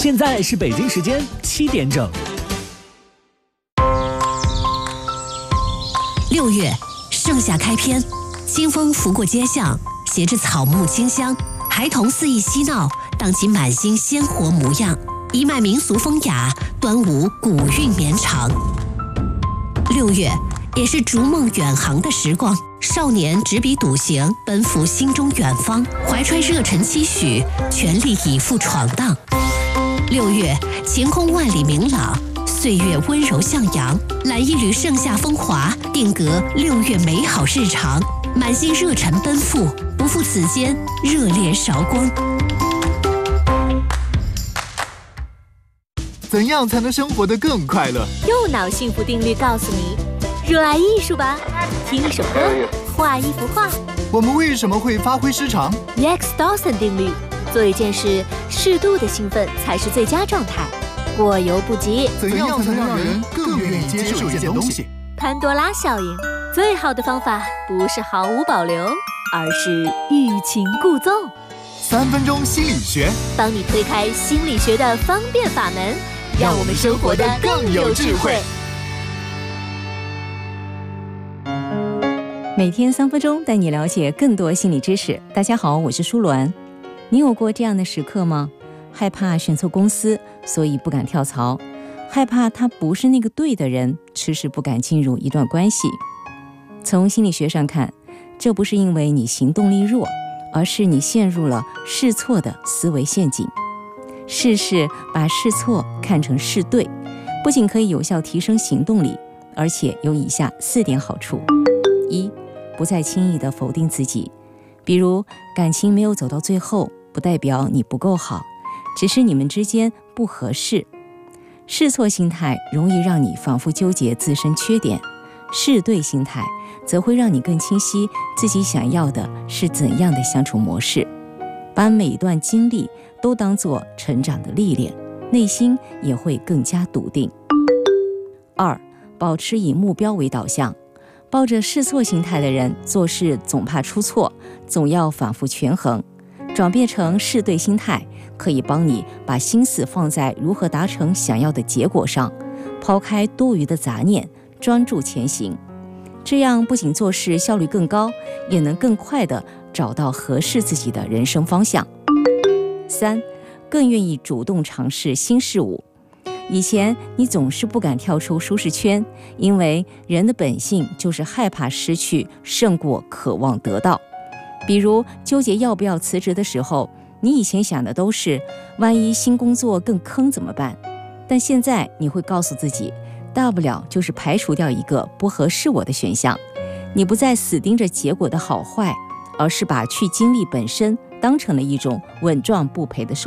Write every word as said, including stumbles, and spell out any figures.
现在是北京时间七点整。 六月，盛夏开篇，清风拂过街巷，携着草木清香，孩童肆意嬉闹，荡起满心鲜活模样，一脉民俗风雅，端午古韵绵长。六月，也是逐梦远航的时光，少年执笔笃行，奔赴心中远方，怀揣热忱期许，全力以赴闯荡。六月，晴空万里明朗，岁月温柔向阳，揽一缕盛夏风华，定格六月美好日常，满心热忱奔赴，不负此间热烈韶光。 怎样才能生活得更快乐？ 右脑幸福定律告诉你：热爱艺术吧，听一首歌，画一幅画。 我们为什么会发挥失常 Rex Dawson 定律：做一件事，适度的兴奋才是最佳状态，过犹不及。 怎样才能让人更愿意接受一件东西？ 潘多拉效应：最好的方法不是毫无保留，而是欲擒故纵。 三分钟心理学， 帮你推开心理学的方便法门，让我们生活得更有智慧。 每天三分钟，带你了解更多心理知识。大家好，我是舒鸾。你有过这样的时刻吗？害怕选错公司，所以不敢跳槽；害怕他不是那个对的人，迟迟不敢进入一段关系。从心理学上看，这不是因为你行动力弱，而是你陷入了试错的思维陷阱。试试把试错看成试对，不仅可以有效提升行动力，而且有以下四点好处：一、不再轻易地否定自己，比如感情没有走到最后，不代表你不够好，只是你们之间不合适。试错心态容易让你反复纠结自身缺点，试对心态则会让你更清晰自己想要的是怎样的相处模式，把每一段经历都当作成长的历练，内心也会更加笃定。二、保持以目标为导向，抱着试错心态的人做事总怕出错，总要反复权衡。转变成试对心态，可以帮你把心思放在如何达成想要的结果上，抛开多余的杂念，专注前行。这样不仅做事效率更高，也能更快地找到合适自己的人生方向。三、更愿意主动尝试新事物。以前你总是不敢跳出舒适圈，因为人的本性就是害怕失去胜过渴望得到。比如纠结要不要辞职的时候，你以前想的都是万一新工作更坑怎么办，但现在你会告诉自己，大不了就是排除掉一个不合适我的选项。你不再死盯着结果的好坏，而是把去经历本身当成了一种稳赚不赔的收